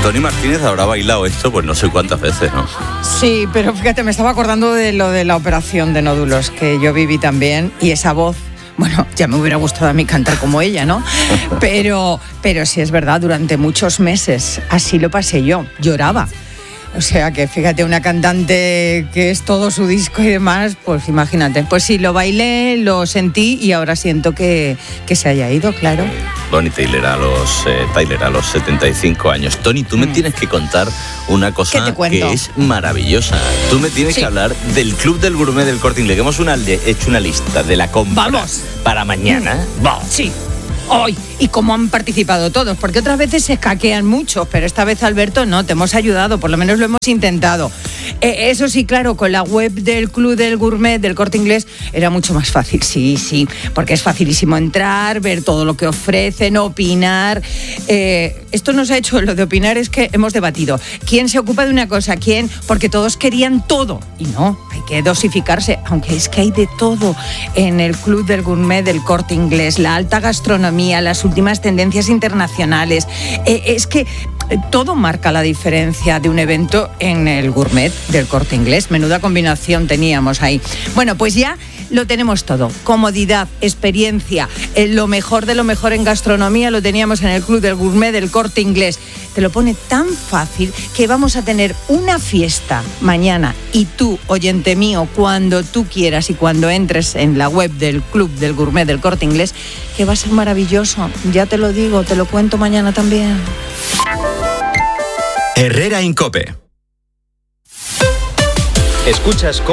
Tony Martínez habrá bailado esto pues no sé cuántas veces, ¿no? Sí, pero fíjate, me estaba acordando de lo de la operación de nódulos que yo viví también, y esa voz, bueno, ya me hubiera gustado a mí cantar como ella, ¿no? Pero sí es verdad, durante muchos meses así lo pasé yo, lloraba. O sea que fíjate, una cantante que es todo su disco y demás, pues imagínate. Pues sí, lo bailé, lo sentí y ahora siento que se haya ido, claro. Bonnie Tyler a los 75 años. Tony, tú me tienes que contar una cosa que es maravillosa. Tú me tienes que hablar del Club del Gourmet del Corte Inglés, que hemos hecho una lista de la compra. ¡Vamos! Para mañana. ¡Vamos! Sí. Hoy, y cómo han participado todos, porque otras veces se escaquean mucho, pero esta vez, Alberto, no, te hemos ayudado, por lo menos lo hemos intentado. Eso sí, claro, con la web del Club del Gourmet del Corte Inglés era mucho más fácil, sí, porque es facilísimo entrar, ver todo lo que ofrecen, opinar. Esto nos ha hecho, lo de opinar es que hemos debatido. ¿Quién se ocupa de una cosa? ¿Quién? Porque todos querían todo, y no, hay que dosificarse, aunque es que hay de todo en el Club del Gourmet del Corte Inglés, la alta gastronomía, las últimas tendencias internacionales. Es que todo marca la diferencia de un evento en el Gourmet del Corte Inglés. Menuda combinación teníamos ahí. Bueno, pues ya lo tenemos todo. Comodidad, experiencia, lo mejor de lo mejor en gastronomía lo teníamos en el Club del Gourmet del Corte Inglés. Te lo pone tan fácil que vamos a tener una fiesta mañana, y tú, oyente mío, cuando tú quieras y cuando entres en la web del Club del Gourmet del Corte Inglés, que va a ser maravilloso. Ya te lo digo, te lo cuento mañana también. Herrera en COPE. Escuchas